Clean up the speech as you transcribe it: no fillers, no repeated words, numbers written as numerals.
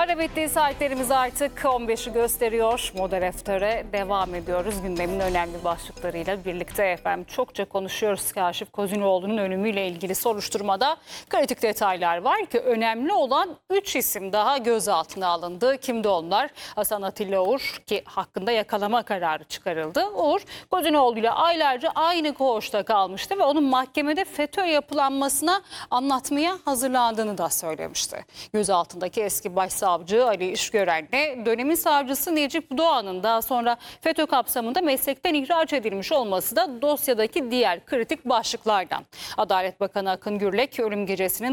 Haberle bitti, saatlerimiz artık 15'i gösteriyor. Moda Refter'e devam ediyoruz. Gündemin önemli başlıklarıyla birlikte efendim çokça konuşuyoruz. Kaşif Kozinoğlu'nun ölümüyle ilgili soruşturmada kritik detaylar var ki önemli olan 3 isim daha gözaltına alındı. Kimdi onlar? Hasan Atilla Uğur ki hakkında yakalama kararı çıkarıldı. Uğur Kozinoğlu ile aylarca aynı koğuşta kalmıştı ve onun mahkemede FETÖ yapılanmasına anlatmaya hazırlandığını da söylemişti. Gözaltındaki eski başsavcı Ali İşgören'le dönemin savcısı Necip Doğan'ın daha sonra FETÖ kapsamında meslekten ihraç edilmiş olması da dosyadaki diğer kritik başlıklardan. Adalet Bakanı Akın Gürlek ölüm gecesinin